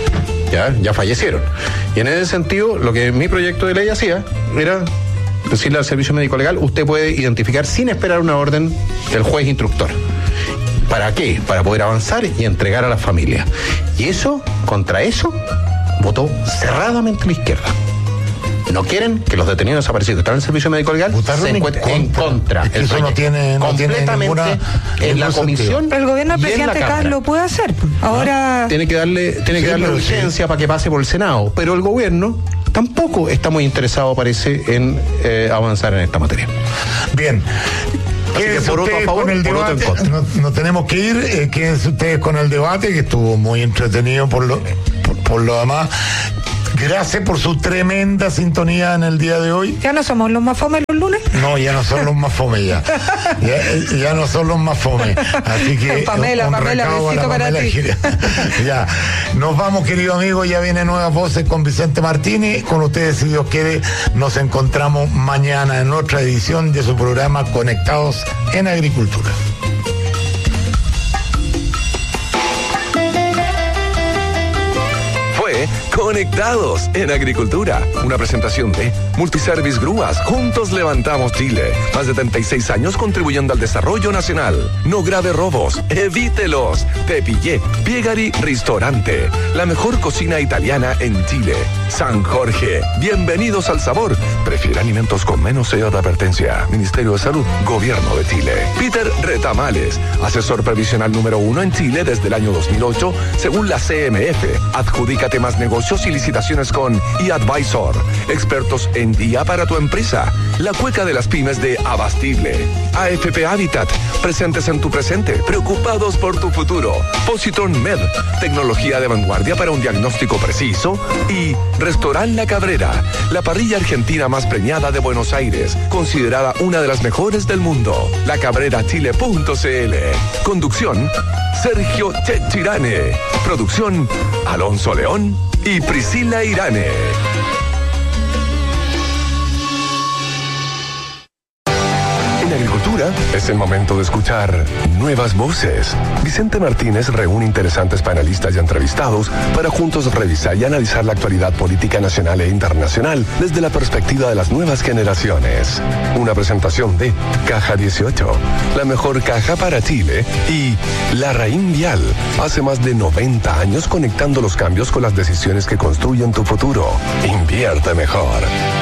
ya fallecieron. Y en ese sentido, lo que mi proyecto de ley hacía era decirle al servicio médico legal, usted puede identificar sin esperar una orden del juez instructor. ¿Para qué? Para poder avanzar y entregar a las familias. Y eso, contra eso, votó cerradamente la izquierda. No quieren que los detenidos desaparecidos que están en el servicio médico legal se encuentren en contra. Es que eso no tiene ninguna, en la comisión. Pero el gobierno del presidente Kast lo puede hacer. Ahora tiene que darle urgencia para que pase por el Senado. Pero el gobierno tampoco está muy interesado, parece, en avanzar en esta materia. Bien. Quédense ustedes con el debate. No tenemos que ir. Quédense ustedes con el debate, que estuvo muy entretenido por lo demás. Gracias por su tremenda sintonía en el día de hoy. ¿Ya no somos los más fome los lunes? No, ya no son los más fome ya. Ya no son los más fome. Así que Pamela, besito para ti. Ya. Nos vamos, queridos amigos. Ya viene Nuevas Voces con Vicente Martínez. Con ustedes, si Dios quiere, nos encontramos mañana en otra edición de su programa Conectados en Agricultura. Conectados en Agricultura, una presentación de Multiservice Grúas. Juntos levantamos Chile. Más de 36 años contribuyendo al desarrollo nacional. No grave robos, evítelos. Te pillé. Piegari Ristorante, la mejor cocina italiana en Chile. San Jorge, bienvenidos al sabor. Prefiere alimentos con menos sello de advertencia. Ministerio de Salud, Gobierno de Chile. Peter Retamales, asesor previsional número 1 en Chile desde el año 2008, según la CMF. Adjudícate más negocios y licitaciones con eAdvisor. Expertos en día para tu empresa. La cueca de las pymes de Abastible. AFP Habitat, presentes en tu presente, preocupados por tu futuro. Positron Med, tecnología de vanguardia para un diagnóstico preciso. Y Restaurant La Cabrera, la parrilla argentina más premiada de Buenos Aires, considerada una de las mejores del mundo. lacabrerachile.cl. Conducción, Sergio Chechirane. Producción, Alonso León y Priscila Irane. En agricultura es el momento de escuchar Nuevas Voces. Vicente Martínez reúne interesantes panelistas y entrevistados para juntos revisar y analizar la actualidad política nacional e internacional desde la perspectiva de las nuevas generaciones. Una presentación de Caja 18, la mejor caja para Chile, y La Raín Vial, hace más de 90 años conectando los cambios con las decisiones que construyen tu futuro. Invierte mejor.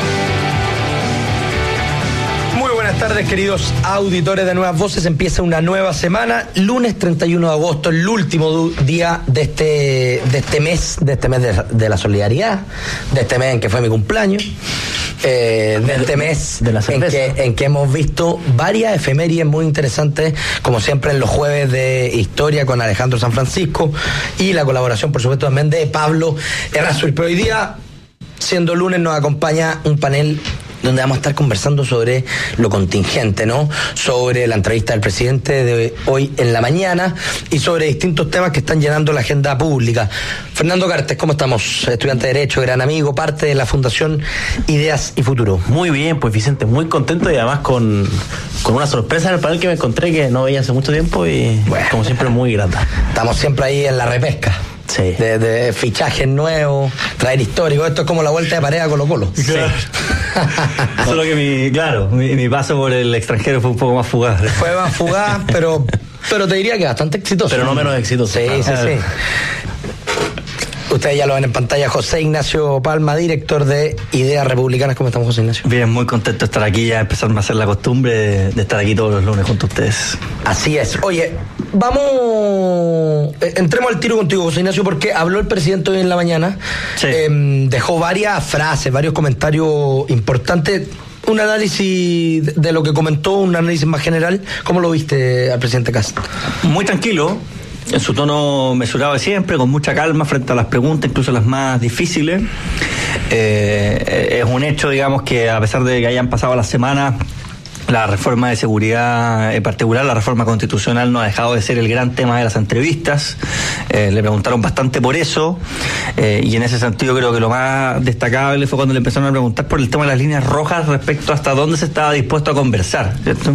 Buenas tardes, queridos auditores de Nuevas Voces. Empieza una nueva semana, lunes 31 de agosto, el último día de este mes de la solidaridad, de este mes en que fue mi cumpleaños, de este mes de la en que hemos visto varias efemérides muy interesantes, como siempre en los jueves de historia con Alejandro San Francisco y la colaboración, por supuesto, también de Pablo Errázuriz. Pero hoy día, siendo lunes, nos acompaña un panel donde vamos a estar conversando sobre lo contingente, ¿no? Sobre la entrevista del presidente de hoy en la mañana y sobre distintos temas que están llenando la agenda pública. Fernando Cartes, ¿cómo estamos? Estudiante de Derecho, gran amigo, parte de la Fundación Ideas y Futuro. Muy bien, pues Vicente, muy contento y además con una sorpresa en el panel que me encontré que no veía hace mucho tiempo y bueno, como siempre muy grata. Estamos siempre ahí en la repesca. Sí. De fichajes nuevos, traer históricos. Esto es como la vuelta de pared a Colo-Colo. Sí. Solo que mi paso por el extranjero fue un poco más fugaz. Fue más fugaz, pero te diría que bastante exitoso. Pero no menos exitoso. Sí, sí. Ustedes ya lo ven en pantalla, José Ignacio Palma, director de Ideas Republicanas. ¿Cómo estamos, José Ignacio? Bien, muy contento de estar aquí, ya empezarme a hacer la costumbre de estar aquí todos los lunes junto a ustedes. Así es. Oye, entremos al tiro contigo, José Ignacio, porque habló el presidente hoy en la mañana, sí. Dejó varias frases, varios comentarios importantes. Un análisis de lo que comentó, un análisis más general. ¿Cómo lo viste al presidente Kast? Muy tranquilo, en su tono mesurado de siempre, con mucha calma frente a las preguntas, incluso las más difíciles. Es un hecho, digamos, que a pesar de que hayan pasado las semanas, la reforma de seguridad, en particular la reforma constitucional, no ha dejado de ser el gran tema de las entrevistas. Le preguntaron bastante por eso, y en ese sentido creo que lo más destacable fue cuando le empezaron a preguntar por el tema de las líneas rojas respecto hasta dónde se estaba dispuesto a conversar, ¿cierto?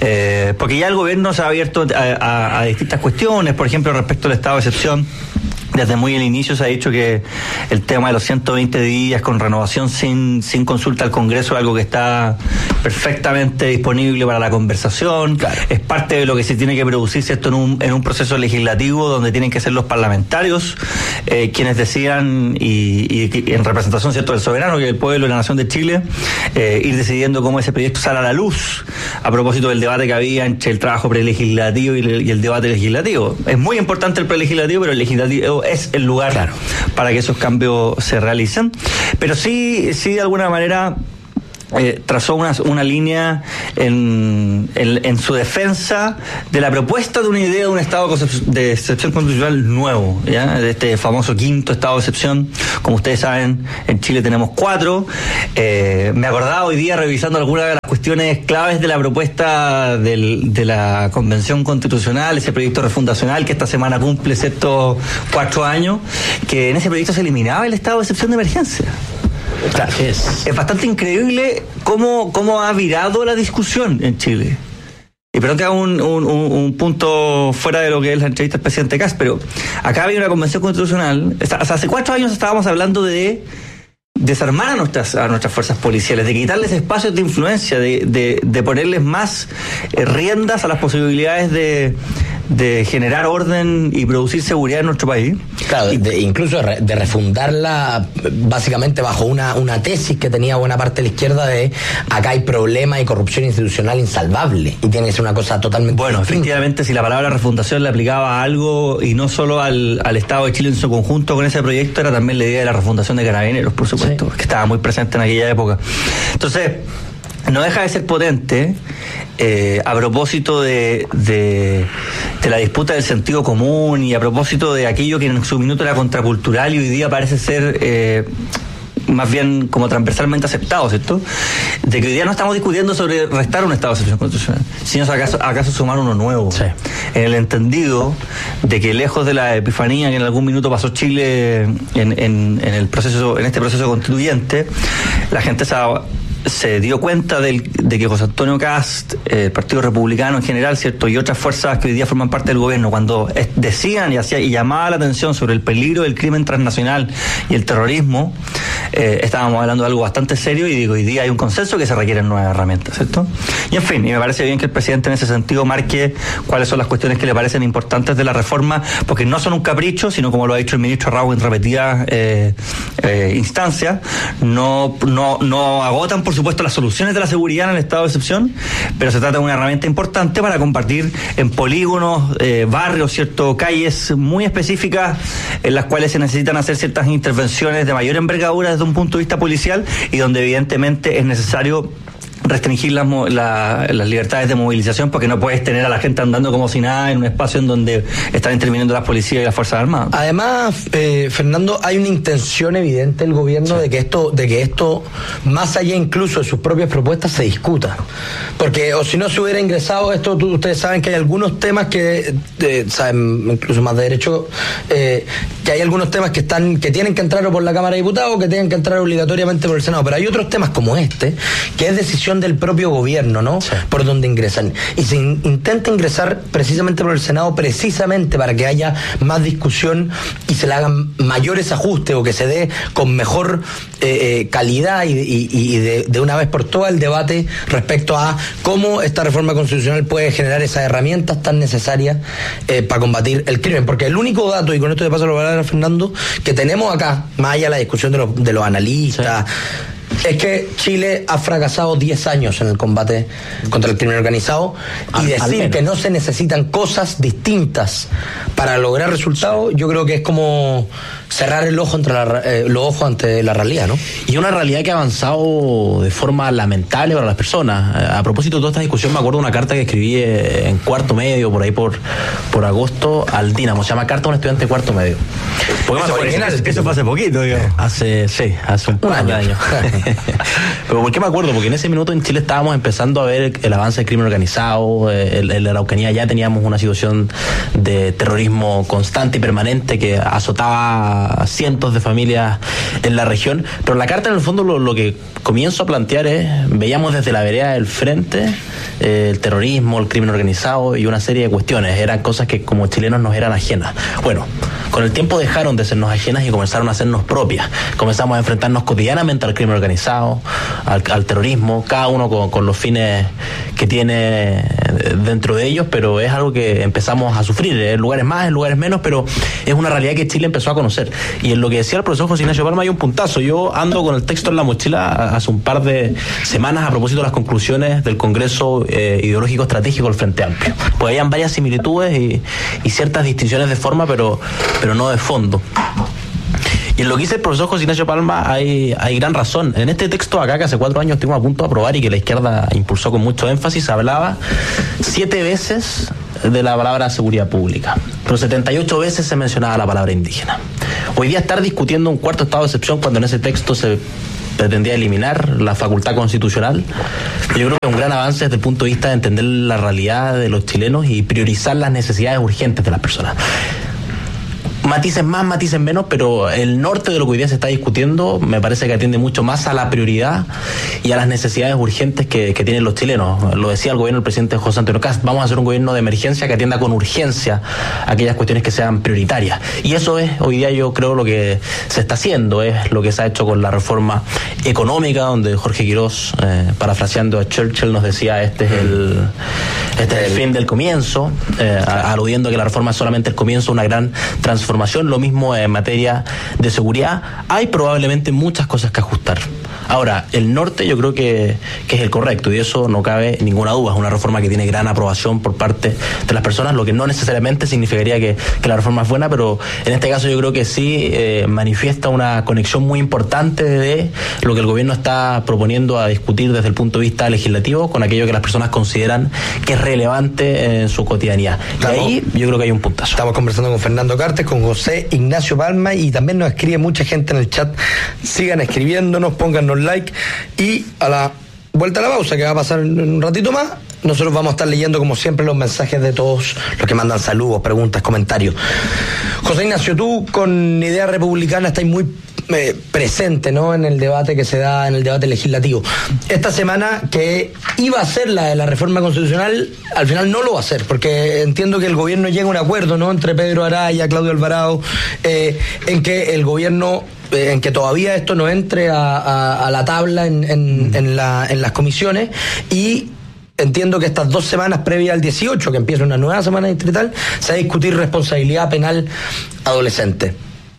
Porque ya el gobierno se ha abierto a distintas cuestiones, por ejemplo, respecto al estado de excepción Desde muy el inicio se ha dicho que el tema de los 120 días con renovación sin consulta al Congreso es algo que está perfectamente disponible para la conversación. Claro. Es parte de lo que se tiene que producir, ¿cierto?, en un proceso legislativo donde tienen que ser los parlamentarios quienes decidan y en representación, ¿cierto?, del soberano, que es el pueblo de la Nación de Chile, ir decidiendo cómo ese proyecto sale a la luz a propósito del debate que había entre el trabajo prelegislativo y el debate legislativo. Es muy importante el prelegislativo, pero el legislativo es el lugar para que esos cambios se realicen. Pero sí de alguna manera trazó una línea en su defensa de la propuesta de una idea de un estado de excepción constitucional nuevo, ¿ya? De este famoso quinto estado de excepción. Como ustedes saben, en Chile tenemos 4. Me acordaba hoy día, revisando algunas de las cuestiones claves de la propuesta de la Convención Constitucional, ese proyecto refundacional que esta semana cumple estos 4 años, que en ese proyecto se eliminaba el estado de excepción de emergencia. Claro, es bastante increíble cómo ha virado la discusión en Chile. Y perdón que haga un punto fuera de lo que es la entrevista del presidente Kast, pero acá había una convención constitucional. Hace 4 años estábamos hablando de desarmar a nuestras fuerzas policiales, de quitarles espacios de influencia, de ponerles más riendas a las posibilidades de generar orden y producir seguridad en nuestro país. Claro, incluso de refundarla básicamente bajo una tesis que tenía buena parte de la izquierda de acá hay problema y corrupción institucional insalvable y tiene que ser una cosa totalmente distinta. Efectivamente, si la palabra refundación le aplicaba a algo y no solo al Estado de Chile en su conjunto con ese proyecto, era también la idea de la refundación de Carabineros, por supuesto, que estaba muy presente en aquella época. Entonces, no deja de ser potente a propósito de la disputa del sentido común y a propósito de aquello que en su minuto era contracultural y hoy día parece ser más bien como transversalmente aceptado, ¿cierto? De que hoy día no estamos discutiendo sobre restar un estado de excepción constitucional, sino acaso sumar uno nuevo. Sí. En el entendido de que lejos de la epifanía que en algún minuto pasó Chile en este proceso constituyente, la gente se dio cuenta de que José Antonio Kast, el Partido Republicano en general, ¿cierto?, y otras fuerzas que hoy día forman parte del gobierno, cuando decían y llamaban la atención sobre el peligro del crimen transnacional y el terrorismo, estábamos hablando de algo bastante serio y hoy día hay un consenso que se requieren nuevas herramientas, ¿cierto? Y en fin, y me parece bien que el presidente en ese sentido marque cuáles son las cuestiones que le parecen importantes de la reforma, porque no son un capricho, sino como lo ha dicho el ministro Raúl en repetidas instancias, no agotan por supuesto las soluciones de la seguridad en el estado de excepción, pero se trata de una herramienta importante para combatir en polígonos, barrios, cierto, calles muy específicas en las cuales se necesitan hacer ciertas intervenciones de mayor envergadura desde un punto de vista policial y donde evidentemente es necesario restringir las libertades de movilización, porque no puedes tener a la gente andando como si nada en un espacio en donde están interviniendo las policías y las fuerzas armadas. Además, Fernando, hay una intención evidente del gobierno de que esto, más allá incluso de sus propias propuestas, se discuta. Porque, o si no se hubiera ingresado esto, ustedes saben que hay algunos temas que, saben, incluso más de derecho, que hay algunos temas que tienen que entrar por la Cámara de Diputados, que tienen que entrar obligatoriamente por el Senado, pero hay otros temas como este, que es decisión del propio gobierno, ¿no? Sí. Por donde ingresan. Y se intenta ingresar precisamente por el Senado, precisamente para que haya más discusión y se le hagan mayores ajustes o que se dé con mejor calidad y de una vez por todas el debate respecto a cómo esta reforma constitucional puede generar esas herramientas tan necesarias para combatir el crimen. Porque el único dato, y con esto de paso lo va a hablar Fernando, que tenemos acá, más allá de la discusión de los analistas, es que Chile ha fracasado 10 años en el combate contra el crimen organizado y decir que no se necesitan cosas distintas para lograr resultados, yo creo que es como cerrar el ojo los ojos ante la realidad, ¿no? Y una realidad que ha avanzado de forma lamentable para las personas. A propósito de toda esta discusión, me acuerdo de una carta que escribí en cuarto medio, por ahí por agosto, al Dínamo. Se llama Carta a un estudiante de cuarto medio. Eso fue hace poquito, digamos. Hace un par de años. Pero ¿por qué me acuerdo? Porque en ese minuto en Chile estábamos empezando a ver el avance del crimen organizado. En la Araucanía ya teníamos una situación de terrorismo constante y permanente que azotaba a cientos de familias en la región. Pero la carta, en el fondo, lo que comienzo a plantear es, veíamos desde la vereda del frente el terrorismo, el crimen organizado y una serie de cuestiones. Eran cosas que como chilenos nos eran ajenas. Bueno, Con el tiempo dejaron de sernos ajenas y comenzaron a hacernos propias. Comenzamos a enfrentarnos cotidianamente al crimen organizado, al terrorismo, cada uno con los fines que tiene dentro de ellos, pero es algo que empezamos a sufrir, en lugares más, en lugares menos, pero es una realidad que Chile empezó a conocer. Y en lo que decía el profesor José Ignacio Palma hay un puntazo. Yo ando con el texto en la mochila hace un par de semanas a propósito de las conclusiones del Congreso Ideológico Estratégico del Frente Amplio. Pues hayan varias similitudes y ciertas distinciones de forma, pero no de fondo. Y en lo que dice el profesor José Ignacio Palma hay gran razón. En este texto acá, que hace 4 años estuvimos a punto de aprobar y que la izquierda impulsó con mucho énfasis, hablaba 7 veces de la palabra seguridad pública, pero 78 veces se mencionaba la palabra indígena. Hoy día estar discutiendo un cuarto estado de excepción cuando en ese texto se pretendía eliminar la facultad constitucional, yo creo que es un gran avance desde el punto de vista de entender la realidad de los chilenos y priorizar las necesidades urgentes de las personas. Matices más, matices menos, pero el norte de lo que hoy día se está discutiendo me parece que atiende mucho más a la prioridad y a las necesidades urgentes que tienen los chilenos. Lo decía el gobierno del presidente José Antonio Kast, vamos a hacer un gobierno de emergencia que atienda con urgencia aquellas cuestiones que sean prioritarias. Y eso es hoy día, yo creo, lo que se está haciendo, es lo que se ha hecho con la reforma económica, donde Jorge Quirós, parafraseando a Churchill, nos decía este es el fin del comienzo, aludiendo a que la reforma es solamente el comienzo de una gran transformación. Lo mismo en materia de seguridad. Hay probablemente muchas cosas que ajustar. Ahora, el norte yo creo que es el correcto, y de eso no cabe ninguna duda. Es una reforma que tiene gran aprobación por parte de las personas, lo que no necesariamente significaría que la reforma es buena, pero en este caso yo creo que sí manifiesta una conexión muy importante de lo que el gobierno está proponiendo a discutir desde el punto de vista legislativo con aquello que las personas consideran que es relevante en su cotidianidad. Y ahí yo creo que hay un puntazo. Estamos conversando con Fernando Cartes, con José Ignacio Palma, y también nos escribe mucha gente en el chat. Sigan escribiéndonos, pónganos like, y a la vuelta a la pausa, que va a pasar en un ratito más, nosotros vamos a estar leyendo como siempre los mensajes de todos los que mandan saludos, preguntas, comentarios. José Ignacio, tú con Idea Republicana estás muy presente, ¿no?, en el debate que se da, en el debate legislativo. Esta semana, que iba a ser la de la reforma constitucional, al final no lo va a hacer, porque entiendo que el gobierno llega a un acuerdo, ¿no?, entre Pedro Araya, Claudio Alvarado, en que el gobierno, en que todavía esto no entre a la tabla en las comisiones, y entiendo que estas 2 semanas previas al 18, que empieza una nueva semana distrital, se va a discutir responsabilidad penal adolescente.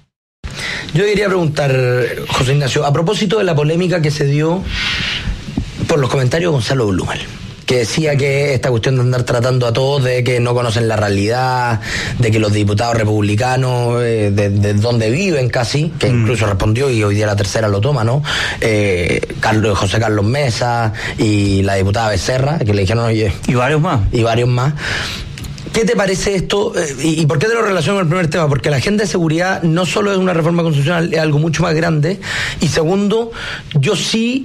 Yo quería preguntar, José Ignacio, a propósito de la polémica que se dio por los comentarios de Gonzalo Blumel, que decía que esta cuestión de andar tratando a todos de que no conocen la realidad, de que los diputados republicanos, de donde viven casi, que incluso respondió, y hoy día la tercera lo toma, ¿no? José Carlos Mesa y la diputada Becerra, que le dijeron, oye... Y varios más. ¿Qué te parece esto? ¿Y por qué te lo relaciono con el primer tema? Porque la agenda de seguridad no solo es una reforma constitucional, es algo mucho más grande. Y segundo, yo sí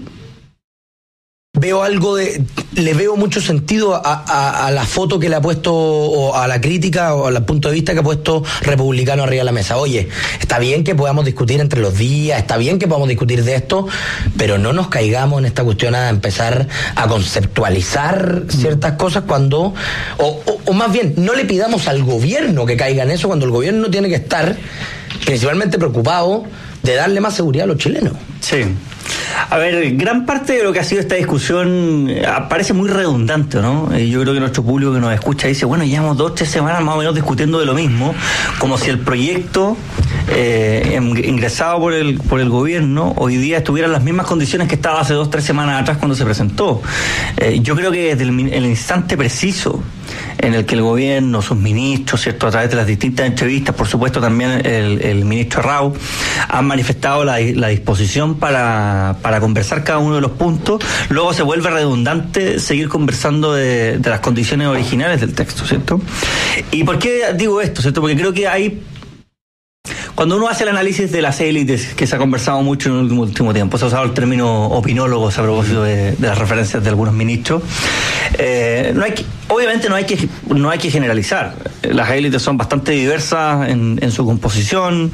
veo le veo mucho sentido a la foto que le ha puesto, o a la crítica, o al punto de vista que ha puesto Republicano arriba de la mesa. Oye, está bien que podamos discutir entre los días, está bien que podamos discutir de esto, pero no nos caigamos en esta cuestión a empezar a conceptualizar ciertas cosas cuando, o más bien, no le pidamos al gobierno que caiga en eso, cuando el gobierno tiene que estar principalmente preocupado de darle más seguridad a los chilenos. Sí. A ver, gran parte de lo que ha sido esta discusión parece muy redundante, ¿no? Yo creo que nuestro público que nos escucha dice, bueno, llevamos 2 o 3 semanas más o menos discutiendo de lo mismo, como si el proyecto ingresado por el gobierno hoy día estuviera en las mismas condiciones que estaba hace 2 o 3 semanas atrás cuando se presentó. Yo creo que desde el instante preciso en el que el gobierno, sus ministros, ¿cierto?, a través de las distintas entrevistas, por supuesto también el ministro Rau, han manifestado la disposición para conversar cada uno de los puntos, luego se vuelve redundante seguir conversando de las condiciones originales del texto, ¿cierto? ¿Y por qué digo esto, cierto? Porque creo que hay... Cuando uno hace el análisis de las élites, que se ha conversado mucho en el último tiempo, se ha usado el término opinólogos a propósito de las referencias de algunos ministros, obviamente no hay que generalizar. Las élites son bastante diversas en su composición,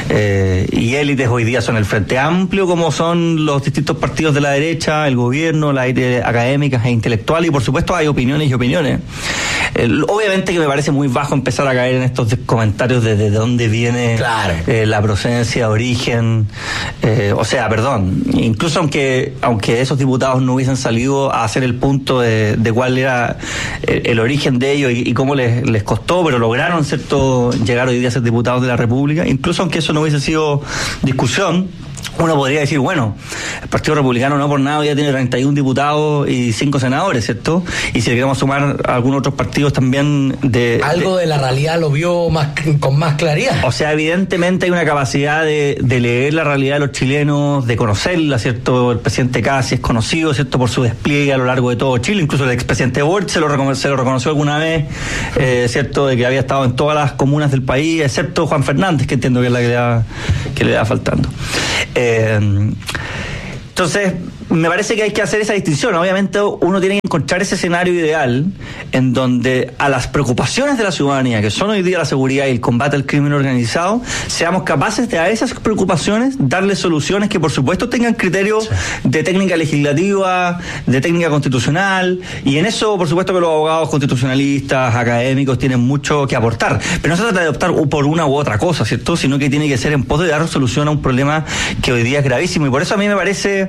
y élites hoy día son el Frente Amplio, como son los distintos partidos de la derecha, el gobierno, las élites académicas e intelectuales, y por supuesto hay opiniones y opiniones. Obviamente que me parece muy bajo empezar a caer en estos comentarios de dónde viene la procedencia, origen, incluso aunque esos diputados no hubiesen salido a hacer el punto de cuál era el origen de ellos y cómo les costó, pero lograron llegar hoy día a ser diputados de la República, incluso aunque eso no hubiese sido discusión, uno podría decir, bueno, el Partido Republicano no por nada ya tiene 31 diputados y 5 senadores, ¿cierto? Y si le queremos sumar a algunos otros partidos también algo de la realidad lo vio con más claridad. O sea, evidentemente hay una capacidad de leer la realidad de los chilenos, de conocerla, ¿cierto? El presidente Casi es conocido, ¿cierto? Por su despliegue a lo largo de todo Chile, incluso el expresidente Boric se lo reconoció alguna vez, ¿cierto? De que había estado en todas las comunas del país, excepto Juan Fernández, que entiendo que es la que le va faltando. Entonces, me parece que hay que hacer esa distinción. Obviamente uno tiene que encontrar ese escenario ideal en donde a las preocupaciones de la ciudadanía, que son hoy día la seguridad y el combate al crimen organizado, seamos capaces de a esas preocupaciones darle soluciones que por supuesto tengan criterios de técnica legislativa, de técnica constitucional, y en eso por supuesto que los abogados constitucionalistas, académicos tienen mucho que aportar, pero no se trata de optar por una u otra cosa, ¿cierto? Sino que tiene que ser en pos de dar solución a un problema que hoy día es gravísimo, y por eso a mí me parece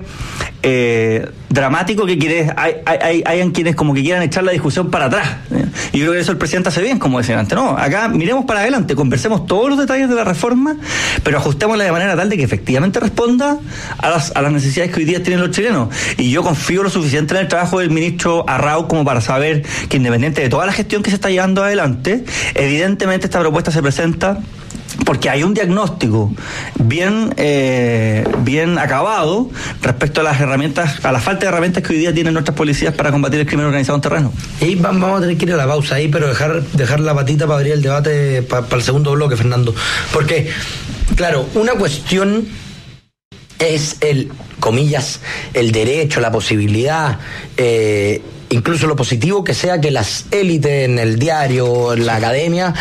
dramático que hayan quienes como que quieran echar la discusión para atrás. Y yo creo que eso el presidente hace bien, como decían antes. No, acá miremos para adelante, conversemos todos los detalles de la reforma, pero ajustémosla de manera tal de que efectivamente responda a las necesidades que hoy día tienen los chilenos. Y yo confío lo suficiente en el trabajo del ministro Arrau como para saber que, independiente de toda la gestión que se está llevando adelante, evidentemente esta propuesta se presenta porque hay un diagnóstico bien acabado respecto a las herramientas, a la falta de herramientas que hoy día tienen nuestras policías para combatir el crimen organizado en terreno. Y vamos a tener que ir a la pausa ahí, pero dejar la patita para abrir el debate para el segundo bloque, Fernando. Porque, claro, una cuestión es el derecho, la posibilidad, incluso lo positivo que sea que las élites en el diario, en la academia,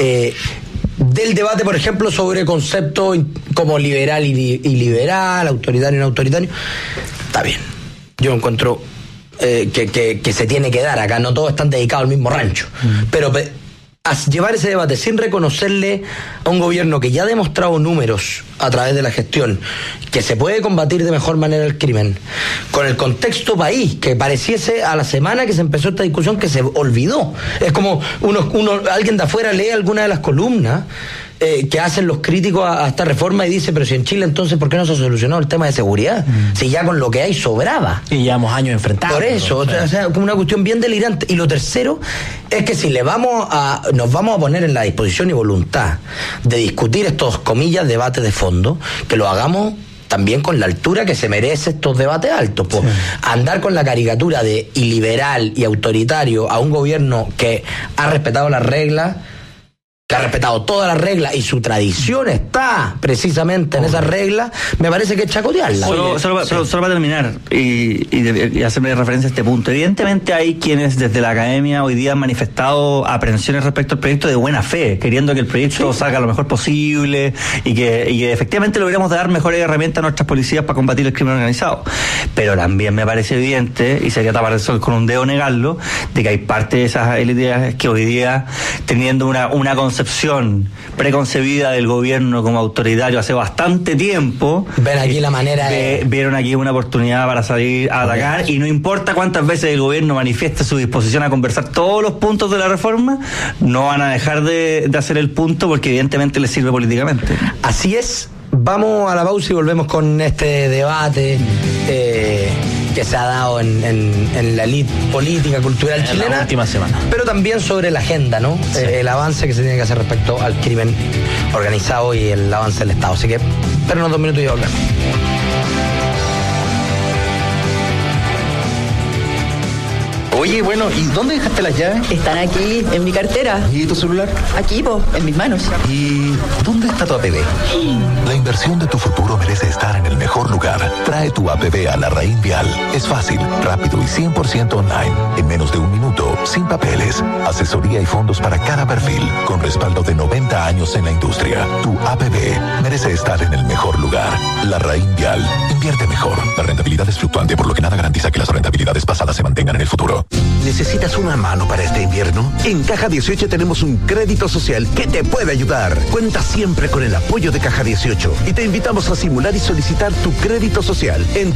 del debate, por ejemplo, sobre conceptos como liberal y liberal, autoritario y no autoritario. Está bien. Yo encuentro que se tiene que dar. Acá no todos están dedicados al mismo rancho. Pero a llevar ese debate sin reconocerle a un gobierno que ya ha demostrado números a través de la gestión que se puede combatir de mejor manera el crimen, con el contexto país, que pareciese a la semana que se empezó esta discusión que se olvidó. Es como alguien de afuera lee alguna de las columnas que hacen los críticos a esta reforma y dice, pero si en Chile entonces ¿por qué no se ha solucionado el tema de seguridad? Si ya con lo que hay sobraba. Y llevamos años enfrentados. Por eso, o sea, como una cuestión bien delirante. Y lo tercero es que si nos vamos a poner en la disposición y voluntad de discutir estos, comillas, debates de fondo, que lo hagamos también con la altura que se merece estos debates altos. Pues, andar con la caricatura de iliberal y autoritario a un gobierno que ha respetado las reglas, que ha respetado todas las reglas y su tradición está precisamente en esas reglas, me parece que es chacotearla. Solo para terminar y hacerme referencia a este punto. Evidentemente hay quienes desde la academia hoy día han manifestado aprensiones respecto al proyecto de buena fe, queriendo que el proyecto salga lo mejor posible y que efectivamente logremos dar mejores herramientas a nuestras policías para combatir el crimen organizado. Pero también me parece evidente, y sería tapar el sol con un dedo negarlo, de que hay parte de esas élites que hoy día, teniendo una concepción preconcebida del gobierno como autoritario hace bastante tiempo, ven aquí la manera vieron aquí una oportunidad para salir a atacar, y no importa cuántas veces el gobierno manifieste su disposición a conversar todos los puntos de la reforma, no van a dejar de hacer el punto porque evidentemente les sirve políticamente. Así es. Vamos a la pausa y volvemos con este debate que se ha dado en la elite política, cultural chilena. La última semana. Pero también sobre la agenda, ¿no? Sí. El avance que se tiene que hacer respecto al crimen organizado y el avance del Estado. Así que, espérenos 2 minutos y volvemos. Oye, bueno, ¿y dónde dejaste las llaves? Están aquí, en mi cartera. ¿Y tu celular? Aquí, en mis manos. ¿Y dónde está tu APB? La inversión de tu futuro merece estar en el mejor lugar. Trae tu APB a Larraín Vial. Es fácil, rápido y 100% online. En menos de 1 minuto, sin papeles. Asesoría y fondos para cada perfil. Con respaldo de 90 años en la industria. Tu APB merece estar en el mejor lugar. Larraín Vial. Invierte mejor. La rentabilidad es fluctuante, por lo que nada garantiza que las rentabilidades pasadas se mantengan en el futuro. ¿Necesitas una mano para este invierno? En Caja 18 tenemos un crédito social que te puede ayudar. Cuenta siempre con el apoyo de Caja 18 y te invitamos a simular y solicitar tu crédito social en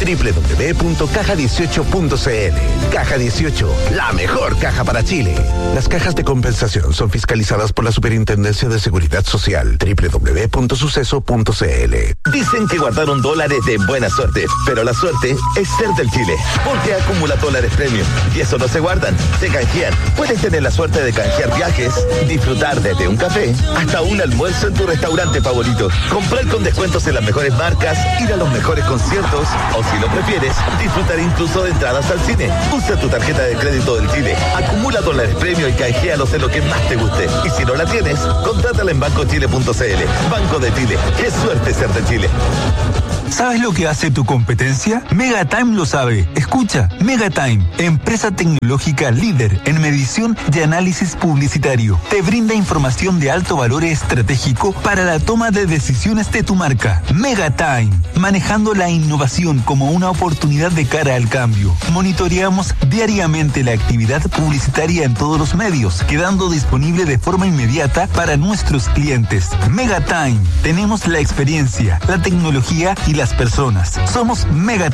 www.caja18.cl. Caja 18, la mejor caja para Chile. Las cajas de compensación son fiscalizadas por la Superintendencia de Seguridad Social. www.suceso.cl. Dicen que guardaron dólares de buena suerte, pero la suerte es ser del Chile, porque acumula dólares premium y eso no se guardan, se canjean. Puedes tener la suerte de canjear viajes, disfrutar desde un café hasta un almuerzo en tu restaurante favorito, comprar con descuentos en las mejores marcas, ir a los mejores conciertos o, si lo prefieres, disfrutar incluso de entradas al cine. Usa tu tarjeta de crédito del Chile, acumula dólares premium y canjealos en lo que más te guste. Y si no la tienes, contrátala en bancochile.cl. Banco de Chile, qué suerte ser de Chile. ¿Sabes lo que hace tu competencia? Megatime lo sabe. Escucha, Megatime, empresa tecnológica líder en medición y análisis publicitario. Te brinda información de alto valor estratégico para la toma de decisiones de tu marca. Megatime, manejando la innovación como una oportunidad de cara al cambio. Monitoreamos diariamente la actividad publicitaria en todos los medios, quedando disponible de forma inmediata para nuestros clientes. Megatime, tenemos la experiencia, la tecnología y las personas. Somos Megatime.